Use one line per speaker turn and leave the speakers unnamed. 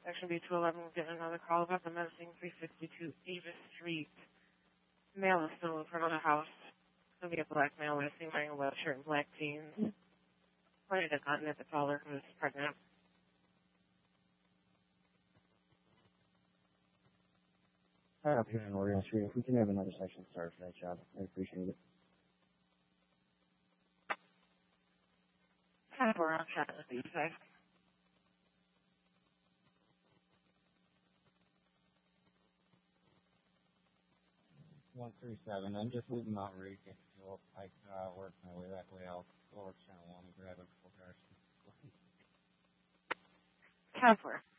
Section B211 will get another call about the menacing 362 Davis Street. Male is still in front of the house. There'll be a black male missing wearing a white shirt and black jeans. Pointed a gun at the caller who was pregnant.
Hi, up here on Oregon Street. If we can have another section started for that job, I appreciate it.
Kind of around chat with these guys.
One 137. I'm just leaving Mount Reed. Get fuel. I work my way that way. I'll go over to Channel 1 and grab it before cars.
10-4.